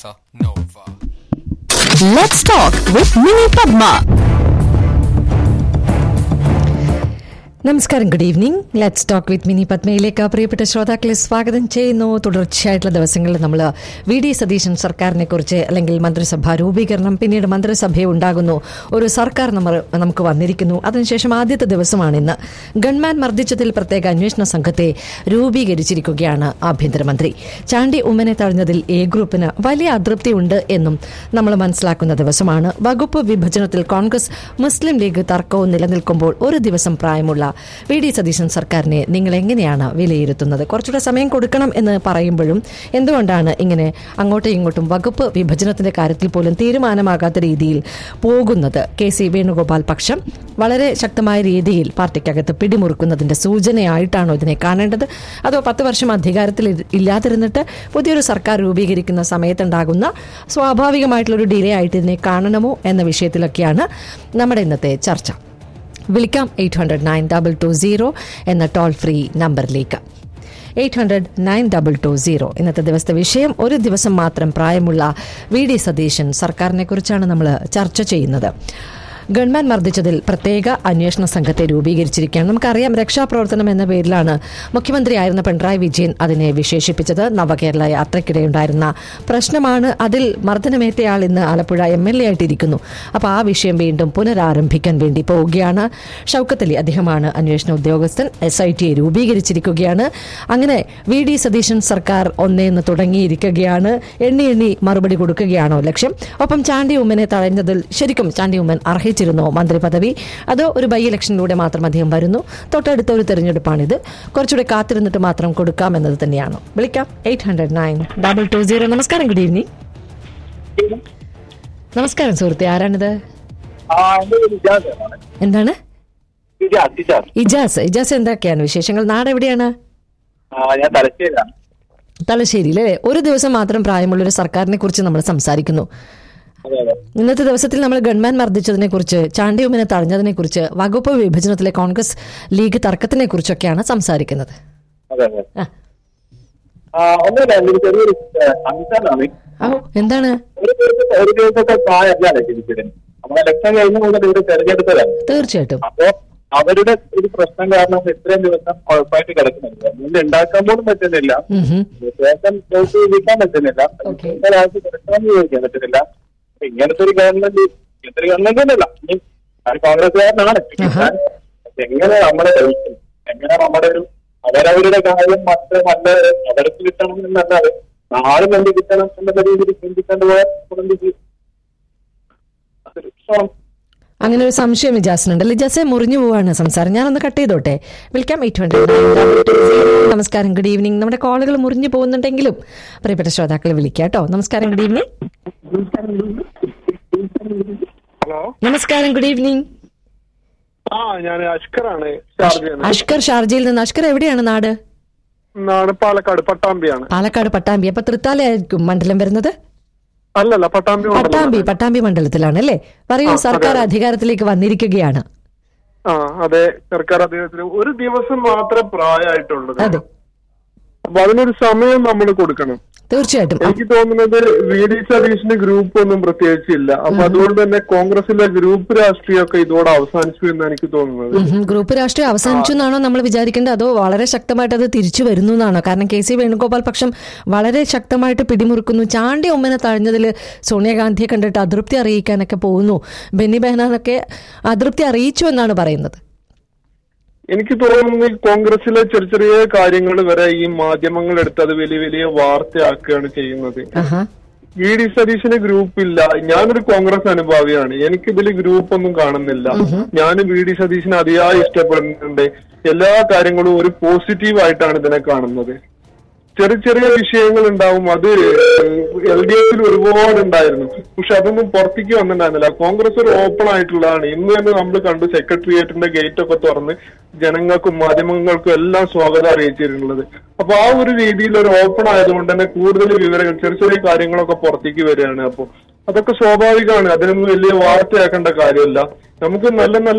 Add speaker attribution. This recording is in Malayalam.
Speaker 1: Bossa Nova.
Speaker 2: Let's talk with Mini Padma. നമസ്കാരം, good evening. Let's talk with mini പത്മയിലേക്ക് പ്രിയപ്പെട്ട ശ്രോതാക്കളെ സ്വാഗതം ചെയ്യുന്നു. തുടർച്ചയായിട്ടുള്ള ദിവസങ്ങളിൽ നമ്മൾ വി ഡി സതീശൻ സർക്കാരിനെ കുറിച്ച്, അല്ലെങ്കിൽ മന്ത്രിസഭാ രൂപീകരണം, പിന്നീട് മന്ത്രിസഭ ഉണ്ടാകുന്നു, ഒരു സർക്കാർ നമുക്ക് വന്നിരിക്കുന്നു. അതിനുശേഷം ആദ്യത്തെ ദിവസമാണ് ഇന്ന്. ഗൺമാൻ മർദ്ദിച്ചതിൽ പ്രത്യേക അന്വേഷണ സംഘത്തെ രൂപീകരിച്ചിരിക്കുകയാണ് ആഭ്യന്തരമന്ത്രി. ചാണ്ടി ഉമ്മനെ തഴഞ്ഞതിൽ എ ഗ്രൂപ്പിന് വലിയ അതൃപ്തി ഉണ്ട് എന്നും നമ്മൾ മനസ്സിലാക്കുന്ന ദിവസമാണ്. വകുപ്പ് വിഭജനത്തിൽ കോൺഗ്രസ് മുസ്ലിം ലീഗ് തർക്കവും നിലനിൽക്കുമ്പോൾ ഒരു ദിവസം പ്രായമുള്ള വി ഡി സതീശൻ സർക്കാരിനെ നിങ്ങൾ എങ്ങനെയാണ് വിലയിരുത്തുന്നത്? കുറച്ചുകൂടെ സമയം കൊടുക്കണം എന്ന് പറയുമ്പോഴും എന്തുകൊണ്ടാണ് ഇങ്ങനെ അങ്ങോട്ടും ഇങ്ങോട്ടും വകുപ്പ് വിഭജനത്തിന്റെ കാര്യത്തിൽ പോലും തീരുമാനമാകാത്ത രീതിയിൽ പോകുന്നത്? കെ സി വേണുഗോപാൽ പക്ഷം വളരെ ശക്തമായ രീതിയിൽ പാർട്ടിക്കകത്ത് പിടിമുറുക്കുന്നതിന്റെ സൂചനയായിട്ടാണോ ഇതിനെ കാണേണ്ടത്? അതോ 10 വർഷം അധികാരത്തിൽ ഇല്ലാതിരുന്നിട്ട് പുതിയൊരു സർക്കാർ രൂപീകരിക്കുന്ന സമയത്തുണ്ടാകുന്ന സ്വാഭാവികമായിട്ടുള്ളൊരു ഡിലേ ആയിട്ട് ഇതിനെ കാണണമോ എന്ന വിഷയത്തിലൊക്കെയാണ് നമ്മുടെ ഇന്നത്തെ ചർച്ച. വിളിക്കാം 800-9220 എന്ന ടോൾ ഫ്രീ നമ്പറിലേക്ക്. 800-9220. ഇന്നത്തെ ദിവസത്തെ വിഷയം ഒരു ദിവസം മാത്രം പ്രായമുള്ള വി ഡി സതീശൻ സർക്കാരിനെ കുറിച്ചാണ് നമ്മൾ ചർച്ച ചെയ്യുന്നത്. ഗവൺമെന്റ് മർദ്ദിച്ചതിൽ പ്രത്യേക അന്വേഷണ സംഘത്തെ രൂപീകരിച്ചിരിക്കുകയാണ്. നമുക്കറിയാം, രക്ഷാപ്രവർത്തനം എന്ന പേരിലാണ് മുഖ്യമന്ത്രിയായിരുന്ന പിണറായി വിജയൻ അതിനെ വിശേഷിപ്പിച്ചത്. നവകേരള യാത്രയ്ക്കിടെയുണ്ടായിരുന്ന പ്രശ്നമാണ്. അതിൽ മർദ്ദനമേറ്റയാൾ ഇന്ന് ആലപ്പുഴ MLA ആയിട്ടിരിക്കുന്നു. അപ്പോൾ ആ വിഷയം വീണ്ടും പുനരാരംഭിക്കാൻ വേണ്ടി പോവുകയാണ്. ഷൗക്കത്ത് അലി അദ്ദേഹമാണ് അന്വേഷണ ഉദ്യോഗസ്ഥൻ. SIT രൂപീകരിച്ചിരിക്കുകയാണ്. അങ്ങനെ വി ഡി സതീശൻ സർക്കാർ ഒന്നേന്ന് തുടങ്ങിയിരിക്കുകയാണ്. എണ്ണി മറുപടി കൊടുക്കുകയാണോ ലക്ഷ്യം? ഒപ്പം ചാണ്ടി ഉമ്മനെ തഴഞ്ഞതിൽ ശരിക്കും ചാണ്ടി ഉമ്മൻ അർഹിച്ചിരുന്നോ മന്ത്രി പദവി? അതോ ഒരു ബൈ ഇലക്ഷനിലൂടെ മാത്രം അദ്ദേഹം വരുന്നു? തൊട്ടടുത്ത ഒരു തെരഞ്ഞെടുപ്പാണിത്. കുറച്ചുകൂടെ കാത്തിരുന്നിട്ട് മാത്രം കൊടുക്കാമെന്നത് തന്നെയാണോ? വിളിക്കാം 800-9220. നമസ്കാരം, ഗുഡ് ഈവനിങ്. നമസ്കാരം സുഹൃത്തെ, ആരാണിത്? എന്താണ്? ഇജാസ്. എന്തൊക്കെയാണ് വിശേഷങ്ങൾ? നാട് എവിടെയാണ്? തലശ്ശേരിയിലെ. ഒരു ദിവസം മാത്രം പ്രായമുള്ളൊരു സർക്കാരിനെ കുറിച്ച് നമ്മൾ സംസാരിക്കുന്നു. ഇന്നത്തെ ദിവസത്തിൽ നമ്മൾ ഗവൺമെൻ മർദ്ദിച്ചതിനെ കുറിച്ച്, ചാണ്ടി ഉമ്മനെ തടഞ്ഞതിനെ കുറിച്ച്, വകുപ്പ് വിഭജനത്തിലെ കോൺഗ്രസ് ലീഗ് തർക്കത്തിനെ കുറിച്ചൊക്കെയാണ് സംസാരിക്കുന്നത്. എന്താണ്? തീർച്ചയായിട്ടും
Speaker 3: അവരുടെ ഒരു പ്രശ്നം കാരണം ഇത്രയും ദിവസം ഉറപ്പായിട്ട് കിടക്കുന്നുണ്ട്. മുന്നിൽ ഉണ്ടാക്കാൻ പോലും പറ്റുന്നില്ല, ശേഷം വിൽക്കാൻ പറ്റുന്നില്ല, ഒരാൾക്ക് കിടക്കണമെന്ന് ചോദിക്കാൻ പറ്റുന്നില്ല. ഇങ്ങനത്തെ ഒരു ഗവൺമെന്റ് ഒന്നല്ല, കോൺഗ്രസ്സുകാരനാണ്. എങ്ങനെ നമ്മളെ കഴിക്കും, എങ്ങനെ നമ്മുടെ ഒരു അവരവരുടെ കാര്യം മാത്രമല്ല അവർക്ക് കിട്ടണം എന്നല്ലാതെ നാളെ എന്ത് കിട്ടണം എന്നുള്ള രീതിയിൽ ചിന്തിക്കേണ്ട പോയാൽ
Speaker 2: അങ്ങനെ ഒരു സംശയം ഇജാസിനുണ്ട്. ഇജാസെ മുറിഞ്ഞു പോവാണ് സംസാരം. ഞാനൊന്ന് കട്ട് ചെയ്തോട്ടെ. വിളിക്കാം 800-9220. നമസ്കാരം, ഗുഡ് ഈവനിങ്. നമ്മുടെ കോളുകൾ മുറിഞ്ഞു പോകുന്നുണ്ടെങ്കിലും പ്രിയപ്പെട്ട ശ്രോതാക്കൾ വിളിക്കാം കേട്ടോ. നമസ്കാരം, ഗുഡ് ഈവനിങ്.
Speaker 3: ഹലോ,
Speaker 2: നമസ്കാരം, ഗുഡ് ഈവനിങ്.
Speaker 3: ഞാൻ അഷ്കറാണ്.
Speaker 2: അഷ്കർ, ഷാർജയിൽ നിന്ന്. അഷ്കർ എവിടെയാണ് നാട്?
Speaker 3: പാലക്കാട് പട്ടാമ്പിയാണ്.
Speaker 2: പാലക്കാട് പട്ടാമ്പി. അപ്പൊ തൃത്താലയായിരിക്കും മണ്ഡലം വരുന്നത്?
Speaker 3: അല്ലല്ല,
Speaker 2: പട്ടാമ്പി മണ്ഡലത്തിലാണ് അല്ലേ? പറയൂ, സർക്കാർ അധികാരത്തിലേക്ക് വന്നിരിക്കുകയാണ്.
Speaker 3: അതെ, സർക്കാർ അധികാരത്തിൽ ഒരു ദിവസം മാത്രമേ പ്രായമായിട്ടുള്ളത്.
Speaker 2: അതെ,
Speaker 3: അപ്പൊ അതിനൊരു സമയം നമ്മൾ കൊടുക്കണം.
Speaker 2: തീർച്ചയായിട്ടും.
Speaker 3: എനിക്ക് തോന്നുന്നത് വി ഡി സതീശിന് ഗ്രൂപ്പ് ഒന്നും പ്രത്യേകിച്ചില്ല. അപ്പൊ അതുകൊണ്ട് തന്നെ കോൺഗ്രസിലെ ഗ്രൂപ്പ് രാഷ്ട്രീയമൊക്കെ ഇതോടെ അവസാനിച്ചു എന്നാണ് എനിക്ക് തോന്നുന്നത്.
Speaker 2: ഗ്രൂപ്പ് രാഷ്ട്രീയം അവസാനിച്ചു എന്നാണോ നമ്മൾ വിചാരിക്കേണ്ടത്? അതോ വളരെ ശക്തമായിട്ട് അത് തിരിച്ചു വരുന്നു എന്നാണോ? കാരണം കെ സി വേണുഗോപാൽ പക്ഷം വളരെ ശക്തമായിട്ട് പിടിമുറുക്കുന്നു. ചാണ്ടി ഉമ്മനെ തഴഞ്ഞതിൽ സോണിയാഗാന്ധിയെ കണ്ടിട്ട് അതൃപ്തി അറിയിക്കാനൊക്കെ പോകുന്നു. ബെന്നി ബെഹനാനൊക്കെ അതൃപ്തി അറിയിച്ചു എന്നാണ് പറയുന്നത്.
Speaker 3: എനിക്ക് തോന്നുന്നത് കോൺഗ്രസിലെ ചെറിയ ചെറിയ കാര്യങ്ങൾ വരെ ഈ മാധ്യമങ്ങൾ എടുത്ത് അത് വലിയ വലിയ വാർത്തയാക്കുകയാണ് ചെയ്യുന്നത്. വി ഡി സതീശന് ഗ്രൂപ്പില്ല. ഞാനൊരു കോൺഗ്രസ് അനുഭാവിയാണ്. എനിക്കിതിൽ ഗ്രൂപ്പ് ഒന്നും കാണുന്നില്ല. ഞാൻ വി ഡി സതീശനെ അതിയായി ഇഷ്ടപ്പെടുന്നുണ്ട്. എല്ലാ കാര്യങ്ങളും ഒരു പോസിറ്റീവായിട്ടാണ് ഇതിനെ കാണുന്നത്. ചെറിയ ചെറിയ വിഷയങ്ങൾ ഉണ്ടാവും, അത് LDFിൽ ഒരുപാട് ഉണ്ടായിരുന്നു. പക്ഷെ അതൊന്നും പുറത്തേക്ക് വന്നിട്ടുണ്ടായിരുന്നില്ല. കോൺഗ്രസ് ഒരു ഓപ്പൺ ആയിട്ടുള്ളതാണ്. ഇന്ന് തന്നെ നമ്മൾ കണ്ടു, സെക്രട്ടേറിയറ്റിന്റെ ഗേറ്റ് ഒക്കെ തുറന്ന് ജനങ്ങൾക്കും മാധ്യമങ്ങൾക്കും എല്ലാം സ്വാഗതം അറിയിച്ചിട്ടുള്ളത്. അപ്പൊ ആ ഒരു രീതിയിൽ ഒരു ഓപ്പൺ ആയതുകൊണ്ട് തന്നെ കൂടുതൽ വിവരങ്ങൾ, ചെറിയ ചെറിയ കാര്യങ്ങളൊക്കെ പുറത്തേക്ക് വരികയാണ്. അപ്പൊ അതൊക്കെ സ്വാഭാവികമാണ്. അതിനൊന്നും വലിയ വാർത്തയാക്കേണ്ട കാര്യമല്ല. നമുക്ക് നല്ല നല്ല